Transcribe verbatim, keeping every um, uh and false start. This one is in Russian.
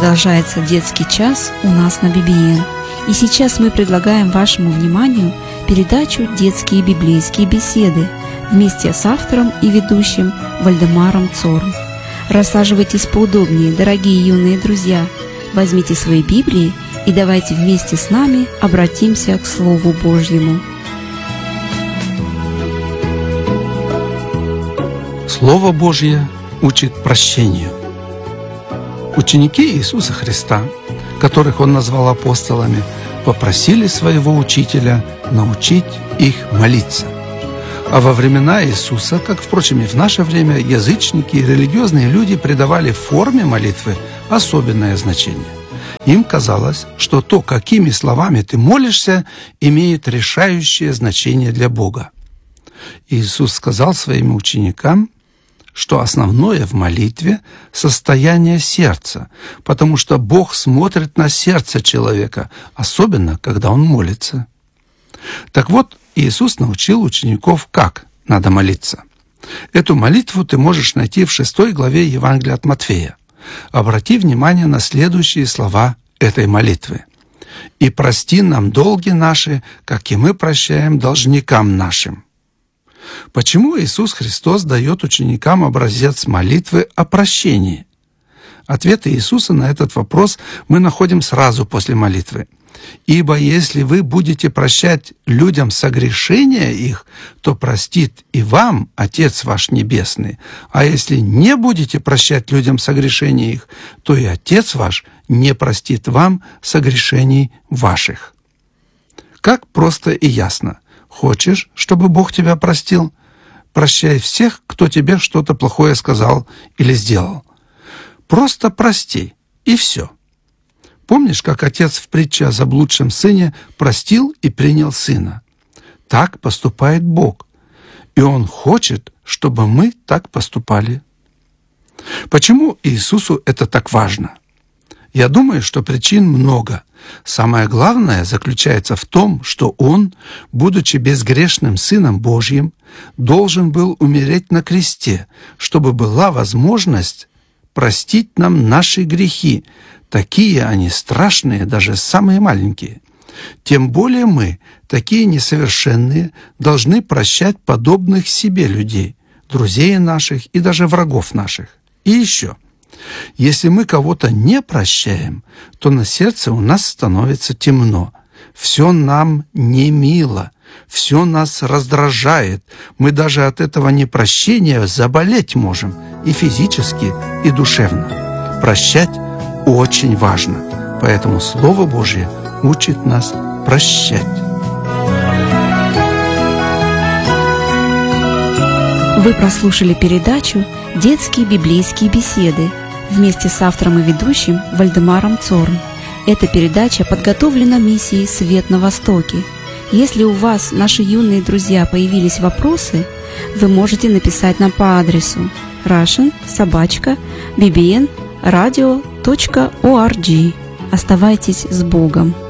Продолжается детский час у нас на би би эн. И сейчас мы предлагаем вашему вниманию передачу «Детские библейские беседы» вместе с автором и ведущим Вальдемаром Цорн. Рассаживайтесь поудобнее, дорогие юные друзья, возьмите свои Библии и давайте вместе с нами обратимся к Слову Божьему. Слово Божье учит прощению. Ученики Иисуса Христа, которых Он назвал апостолами, попросили своего учителя научить их молиться. А во времена Иисуса, как, впрочем, и в наше время, язычники и религиозные люди придавали форме молитвы особенное значение. Им казалось, что то, какими словами ты молишься, имеет решающее значение для Бога. Иисус сказал своим ученикам, что основное в молитве – состояние сердца, потому что Бог смотрит на сердце человека, особенно, когда он молится. Так вот, Иисус научил учеников, как надо молиться. Эту молитву ты можешь найти в шестой главе Евангелия от Матфея. Обрати внимание на следующие слова этой молитвы. «И прости нам долги наши, как и мы прощаем должникам нашим». Почему Иисус Христос дает ученикам образец молитвы о прощении? Ответы Иисуса на этот вопрос мы находим сразу после молитвы. «Ибо если вы будете прощать людям согрешения их, то простит и вам Отец ваш Небесный. А если не будете прощать людям согрешения их, то и Отец ваш не простит вам согрешений ваших». Как просто и ясно. Хочешь, чтобы Бог тебя простил? Прощай всех, кто тебе что-то плохое сказал или сделал. Просто прости, и все. Помнишь, как отец в притче о заблудшем сыне простил и принял сына? Так поступает Бог, и Он хочет, чтобы мы так поступали. Почему Иисусу это так важно? Я думаю, что причин много. Самое главное заключается в том, что Он, будучи безгрешным Сыном Божьим, должен был умереть на кресте, чтобы была возможность простить нам наши грехи. Такие они страшные, даже самые маленькие. Тем более мы, такие несовершенные, должны прощать подобных себе людей, друзей наших и даже врагов наших. И еще. Если мы кого-то не прощаем, то на сердце у нас становится темно. Все нам не мило, все нас раздражает. Мы даже от этого непрощения заболеть можем и физически, и душевно. Прощать очень важно, поэтому Слово Божье учит нас прощать. Вы прослушали передачу «Детские библейские беседы» вместе с автором и ведущим Вальдемаром Цорн. Эта передача подготовлена миссией «Свет на Востоке». Если у вас, наши юные друзья, появились вопросы, вы можете написать нам по адресу russian собака би би эн радио точка орг. Оставайтесь с Богом!